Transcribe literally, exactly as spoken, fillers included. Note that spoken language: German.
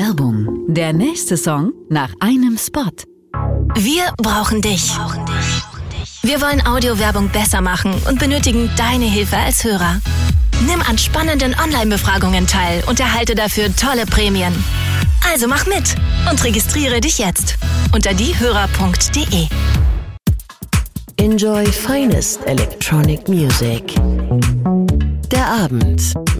Werbung. Der nächste Song nach einem Spot. Wir brauchen dich. Wir wollen Audiowerbung besser machen und benötigen deine Hilfe als Hörer. Nimm an spannenden Online-Befragungen teil und erhalte dafür tolle Prämien. Also mach mit und registriere dich jetzt unter diehörer punkt de. Enjoy finest electronic music. Der Abend